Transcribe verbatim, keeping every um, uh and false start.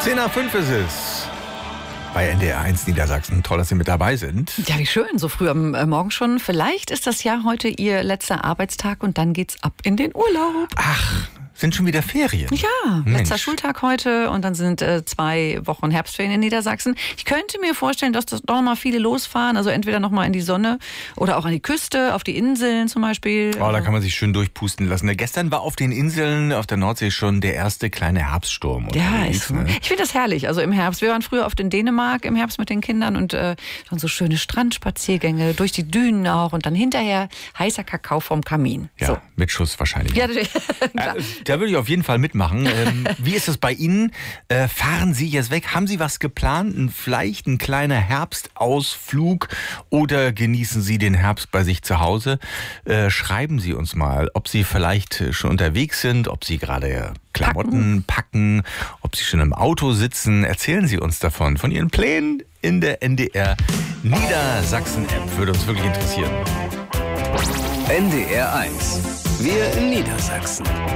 zehn nach fünf ist es. Bei N D R eins Niedersachsen. Toll, dass Sie mit dabei sind. Ja, wie schön, so früh am Morgen schon. Vielleicht ist das ja heute Ihr letzter Arbeitstag und dann geht's ab in den Urlaub. Ach, sind schon wieder Ferien? Ja, Mensch. Letzter Schultag heute und dann sind äh, zwei Wochen Herbstferien in Niedersachsen. Ich könnte mir vorstellen, dass das doch noch mal viele losfahren. Also entweder noch mal in die Sonne oder auch an die Küste, auf die Inseln zum Beispiel. Oh, da kann man sich schön durchpusten lassen. Gestern war auf den Inseln auf der Nordsee schon der erste kleine Herbststurm. Ja, unterwegs, ist so. ne? Ich finde das herrlich. Also im Herbst. Wir waren früher oft in Dänemark im Herbst mit den Kindern und äh, dann so schöne Strandspaziergänge durch die Dünen auch und dann hinterher heißer Kakao vom Kamin. Ja, So. mit Schuss wahrscheinlich. Ja, Ja, klar. da würde ich auf jeden Fall mitmachen. Ähm, wie ist es bei Ihnen? Äh, fahren Sie jetzt weg? Haben Sie was geplant? Ein, vielleicht ein kleiner Herbstausflug oder genießen Sie den Herbst bei sich zu Hause? Äh, schreiben Sie uns mal, ob Sie vielleicht schon unterwegs sind, ob Sie gerade Klamotten packen, ob Sie schon im Auto sitzen. Erzählen Sie uns davon, von Ihren Plänen in der N D R Niedersachsen-App. Würde uns wirklich interessieren. N D R eins. Wir in Niedersachsen.